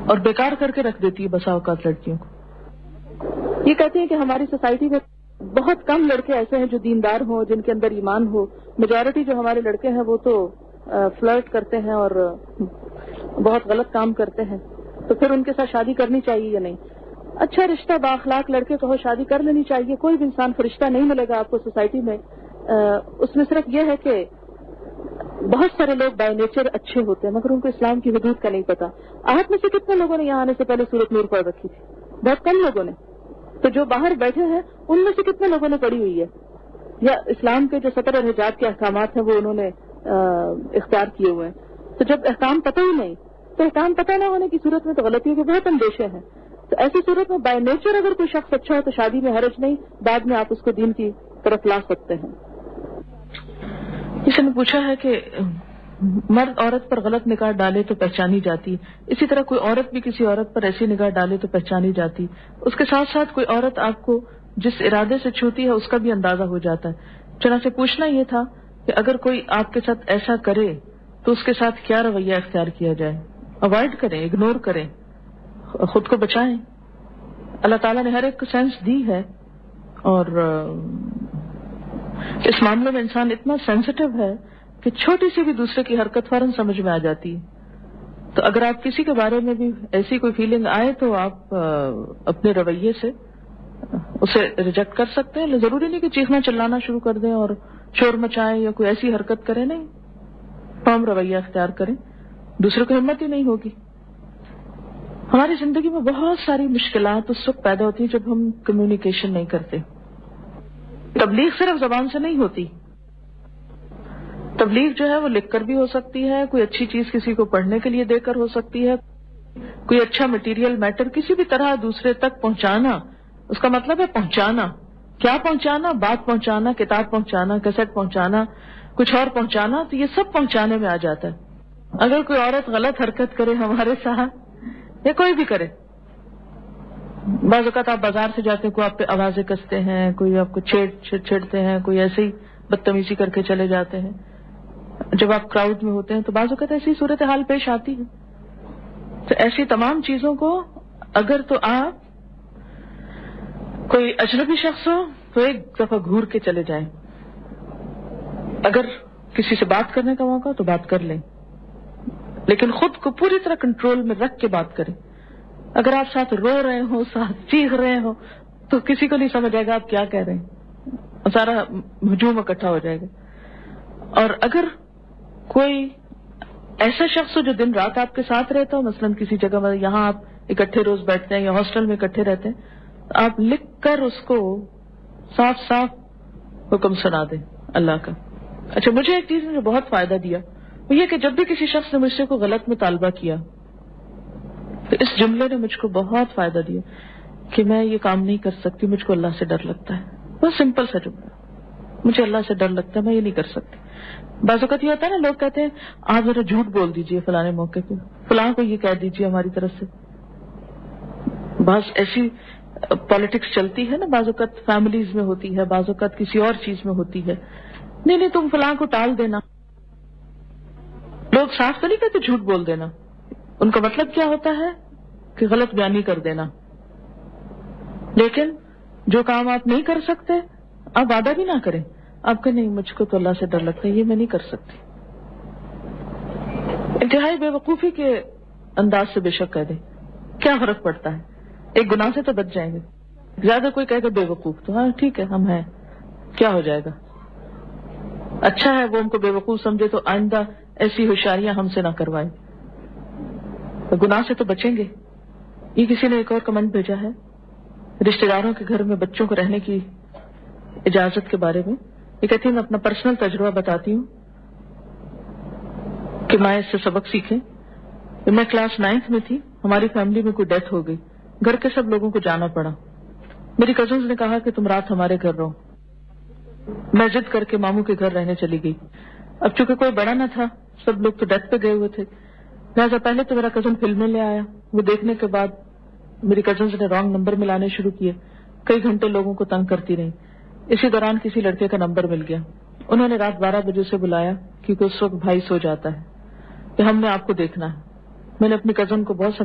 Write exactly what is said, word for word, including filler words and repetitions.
اور بیکار کر کے رکھ دیتی ہے بسا اوقات لڑکیوں کو. یہ کہتے ہیں کہ ہماری سوسائٹی میں بہت کم لڑکے ایسے ہیں جو دیندار ہوں، جن کے اندر ایمان ہو. میجورٹی جو ہمارے لڑکے ہیں وہ تو فلرٹ کرتے ہیں اور بہت غلط کام کرتے ہیں. تو پھر ان کے ساتھ شادی کرنی چاہیے یا نہیں؟ اچھا رشتہ بااخلاق لڑکے کو شادی کر لینی چاہیے. کوئی بھی انسان فرشتہ نہیں ملے گا آپ کو سوسائٹی میں. اس میں صرف یہ ہے کہ بہت سارے لوگ بائی نیچر اچھے ہوتے ہیں مگر ان کو اسلام کی حدود کا نہیں پتا. آپ میں سے کتنے لوگوں نے یہاں آنے سے پہلے سورۃ نور پڑھ رکھی تھی؟ بہت کم لوگوں نے. تو جو باہر بیٹھے ہیں ان میں سے کتنے لوگوں نے پڑھی ہوئی ہے یا اسلام کے جو سطر اور حجاب کے احکامات ہیں وہ انہوں نے اختیار کیے ہوئے ہیں؟ تو جب احکام پتہ ہی نہیں تو احکام پتہ نہ ہونے کی صورت میں تو غلطیوں کے بہت اندیشے ہیں. تو ایسی صورت میں بائی نیچر اگر کوئی شخص اچھا ہو تو شادی میں حرج نہیں، بعد میں آپ اس کو دین کی طرف لا سکتے ہیں. کسی نے پوچھا ہے کہ مرد عورت پر غلط نگاہ ڈالے تو پہچانی جاتی، اسی طرح کوئی عورت بھی کسی عورت پر ایسی نگاہ ڈالے تو پہچانی جاتی. اس کے ساتھ ساتھ کوئی عورت آپ کو جس ارادے سے چھوتی ہے اس کا بھی اندازہ ہو جاتا ہے. چنانچہ پوچھنا یہ تھا کہ اگر کوئی آپ کے ساتھ ایسا کرے تو اس کے ساتھ کیا رویہ اختیار کیا جائے؟ اوائڈ کریں، اگنور کریں، خود کو بچائیں. اللہ تعالیٰ نے ہر ایک کو سینس دی ہے اور اس معاملے میں انسان اتنا سینسٹیو ہے کہ چھوٹی سی بھی دوسرے کی حرکت فوراً سمجھ میں آ جاتی ہے. تو اگر آپ کسی کے بارے میں بھی ایسی کوئی فیلنگ آئے تو آپ اپنے رویے سے اسے ریجیکٹ کر سکتے ہیں. ضروری نہیں کہ چیخنا چلانا شروع کر دیں اور شور مچائیں یا کوئی ایسی حرکت کریں. نہیں، فارم رویہ اختیار کریں، دوسرے کو ہمت ہی نہیں ہوگی. ہماری زندگی میں بہت ساری مشکلات اس وقت پیدا ہوتی ہیں جب ہم کمیونیکیشن نہیں کرتے. تبلیغ صرف زبان سے نہیں ہوتی. تبلیغ جو ہے وہ لکھ کر بھی ہو سکتی ہے، کوئی اچھی چیز کسی کو پڑھنے کے لیے دے کر ہو سکتی ہے، کوئی اچھا مٹیریل میٹر کسی بھی طرح دوسرے تک پہنچانا. اس کا مطلب ہے پہنچانا. کیا پہنچانا؟ بات پہنچانا، کتاب پہنچانا، کیسٹ پہنچانا، کچھ اور پہنچانا. تو یہ سب پہنچانے میں آ جاتا ہے. اگر کوئی عورت غلط حرکت کرے ہمارے ساتھ یا کوئی بھی کرے، بعض اوقات آپ بازار سے جاتے ہیں، کوئی آپ پہ آوازیں کستے ہیں، کوئی آپ کو چھیڑ چھیڑتے ہیں، کوئی ایسے ہی بدتمیزی کر کے چلے جاتے ہیں. جب آپ کراؤڈ میں ہوتے ہیں تو بعض اوقات ایسی صورتحال پیش آتی ہے. تو ایسی تمام چیزوں کو اگر تو آپ کوئی اجنبی شخص ہو تو ایک دفعہ گھور کے چلے جائیں. اگر کسی سے بات کرنے کا موقع تو بات کر لیں، لیکن خود کو پوری طرح کنٹرول میں رکھ کے بات کریں. اگر آپ ساتھ رو رہے ہو، ساتھ چیخ رہے ہو تو کسی کو نہیں سمجھ آئے گا آپ کیا کہہ رہے ہیں، سارا ہجوم اکٹھا ہو جائے گا. اور اگر کوئی ایسا شخص ہو جو دن رات آپ کے ساتھ رہتا ہو، مثلاً کسی جگہ میں یہاں آپ اکٹھے روز بیٹھتے ہیں یا ہاسٹل میں اکٹھے رہتے ہیں، آپ لکھ کر اس کو صاف صاف حکم سنا دیں اللہ کا. اچھا، مجھے ایک چیز نے جو بہت فائدہ دیا وہ یہ کہ جب بھی کسی شخص نے مجھ سے کوئی غلط مطالبہ کیا تو اس جملے نے مجھ کو بہت فائدہ دیا کہ میں یہ کام نہیں کر سکتی، مجھ کو اللہ سے ڈر لگتا ہے. بہت سمپل سا جملہ، مجھے اللہ سے ڈر لگتا ہے، میں یہ نہیں کر سکتی. بعض اوقات یہ ہوتا ہے نا، لوگ کہتے ہیں آپ ذرا جھوٹ بول دیجئے فلانے موقع پہ، فلاں کو یہ کہہ دیجئے ہماری طرف سے. بعض ایسی پالیٹکس چلتی ہے نا، بعض اوقات فیملیز میں ہوتی ہے، بعض اوقات کسی اور چیز میں ہوتی ہے. نہیں نہیں تم فلاں کو ٹال دینا. لوگ صاف تو نہیں کہتے جھوٹ بول دینا، ان کا مطلب کیا ہوتا ہے کہ غلط بیانی کر دینا. لیکن جو کام آپ نہیں کر سکتے آپ وعدہ بھی نہ کریں. آپ کہ نہیں مجھ کو تو اللہ سے ڈر لگتا ہے، یہ میں نہیں کر سکتی. انتہائی بے وقوفی کے انداز سے بے شک کہہ دیں، کیا فرق پڑتا ہے، ایک گناہ سے تو بچ جائیں گے. زیادہ کوئی کہے گا بے وقوف تو ہاں ٹھیک ہے ہم ہیں، کیا ہو جائے گا. اچھا ہے وہ ہم کو بے وقوف سمجھے تو آئندہ ایسی ہوشیاریاں ہم سے نہ کروائے. تو گناہ سے تو بچیں گے. یہ کسی نے ایک اور کمنٹ بھیجا ہے رشتہ داروں کے گھر میں بچوں کو رہنے کی اجازت کے بارے میں. یہ کہتی ہے میں اپنا پرسنل تجربہ بتاتی ہوں کہ میں اس سے سبق سیکھیں. میں کلاس نائنتھ میں تھی، ہماری فیملی میں کوئی ڈیتھ ہو گئی، گھر کے سب لوگوں کو جانا پڑا. میری کزنز نے کہا کہ تم رات ہمارے گھر رہو. میں ضد کر کے ماموں کے گھر رہنے چلی گئی. اب چونکہ کوئی بڑا نہ تھا، سب لوگ تو ڈیتھ پہ گئے ہوئے تھے، لہٰذا پہلے تو میرا کزن فلمیں لے آیا. وہ دیکھنے کے بعد میری کزنز نے رانگ نمبر ملانے شروع کیے، کئی گھنٹے لوگوں کو تنگ کرتی رہی. اسی دوران کسی لڑکے کا نمبر مل گیا. انہوں نے رات بارہ بجے سے بلایا کیونکہ اس وقت بھائی سو جاتا ہے کہ ہم نے آپ کو دیکھنا ہے. میں نے اپنی کزن کو بہت